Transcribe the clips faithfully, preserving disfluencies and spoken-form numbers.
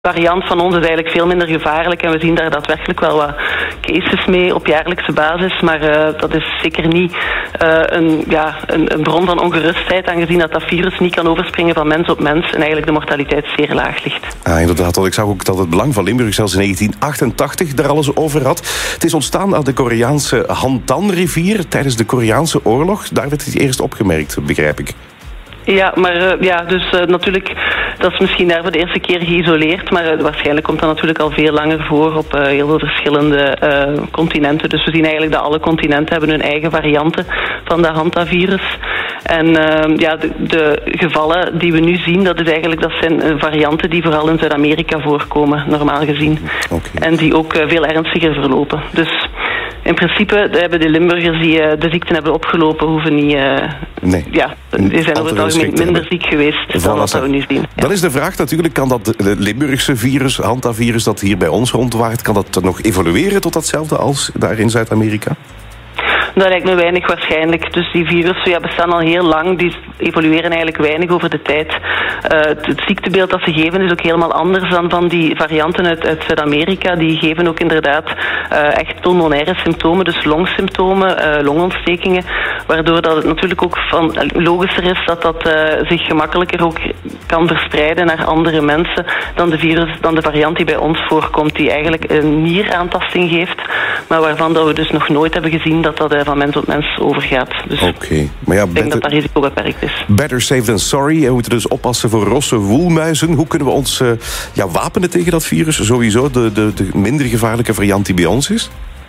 variant van ons is eigenlijk veel minder gevaarlijk en we zien daar daadwerkelijk wel wat cases mee op jaarlijkse basis, maar uh, dat is zeker niet uh, een, ja, een, een bron van ongerustheid, aangezien dat dat virus niet kan overspringen van mens op mens en eigenlijk de mortaliteit zeer laag ligt. Ah, inderdaad, want ik zag ook dat het belang van Limburg zelfs in negentien achtentachtig daar alles over had. Het is ontstaan aan de Koreaanse Hantan-rivier tijdens de Koreaanse oorlog. Daar werd het eerst opgemerkt, begrijp ik. Ja, maar uh, ja, dus uh, natuurlijk, dat is misschien daar voor de eerste keer geïsoleerd, maar uh, waarschijnlijk komt dat natuurlijk al veel langer voor op uh, heel veel verschillende uh, continenten. Dus we zien eigenlijk dat alle continenten hebben hun eigen varianten van dat hantavirus. En uh, ja, de, de gevallen die we nu zien, dat is eigenlijk, dat zijn uh, varianten die vooral in Zuid-Amerika voorkomen, normaal gezien. Okay. En die ook uh, veel ernstiger verlopen. Dus in principe hebben de Limburgers die uh, de ziekten hebben opgelopen, hoeven niet... Uh, nee. Ja, die zijn over het algemeen minder ziek geweest dan wat we nu zien. Ja. Dan is de vraag natuurlijk, kan dat Limburgse virus, hantavirus, dat hier bij ons rondwaart, kan dat nog evolueren tot datzelfde als daar in Zuid-Amerika? Dat lijkt me weinig waarschijnlijk. Dus die virussen ja, bestaan al heel lang. Die evolueren eigenlijk weinig over de tijd. Uh, het, het ziektebeeld dat ze geven is ook helemaal anders dan van die varianten uit, uit Zuid-Amerika. Die geven ook inderdaad uh, echt pulmonaire symptomen, dus longsymptomen, uh, longontstekingen. Waardoor dat het natuurlijk ook van, uh, logischer is dat dat uh, zich gemakkelijker ook kan verspreiden naar andere mensen dan de, virus, dan de variant die bij ons voorkomt, die eigenlijk een nieraantasting geeft, maar waarvan dat we dus nog nooit hebben gezien dat dat uh, van mens op mens overgaat. Dus okay. Maar ja, ik denk dat dat risico beperkt is. Better safe than sorry. We moeten dus oppassen voor rosse woelmuizen. Hoe kunnen we ons uh, ja, wapenen tegen dat virus? Sowieso de, de, de minder gevaarlijke variant die bij ons is?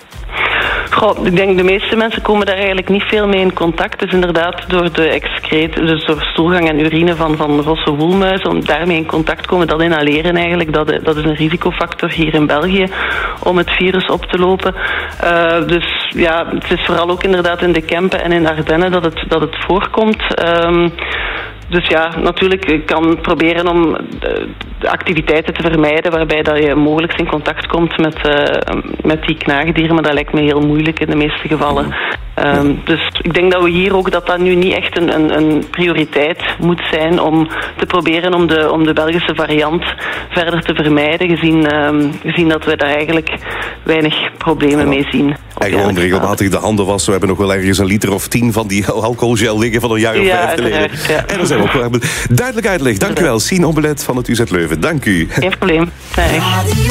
Goh, ik denk de meeste mensen komen daar eigenlijk niet veel mee in contact. Dus inderdaad door de excreet, dus door stoelgang en urine van, van rosse woelmuizen, om daarmee in contact te komen, dat inhaleren eigenlijk, dat, dat is een risicofactor hier in België om het virus op te lopen. Uh, dus ja, het is vooral ook inderdaad in de Kempen en in Ardennen dat het, dat het voorkomt. Um, Dus ja, natuurlijk, je kan proberen om de activiteiten te vermijden waarbij dat je mogelijk in contact komt met, uh, met die knaagdieren, maar dat lijkt me heel moeilijk in de meeste gevallen. Um, ja. Dus ik denk dat we hier ook, dat dat nu niet echt een, een, een prioriteit moet zijn om te proberen om de, om de Belgische variant verder te vermijden, gezien, um, gezien dat we daar eigenlijk weinig problemen ja. mee zien. En gewoon regelmatig de handen wassen. We hebben nog wel ergens een liter of tien van die alcoholgel liggen van een jaar of ja, vijf geleden. Ja. En dan zijn we ook duidelijk uitleg. Dank u wel, Sien Ombelet van het U Z Leuven. Dank u. Geen probleem. Nee.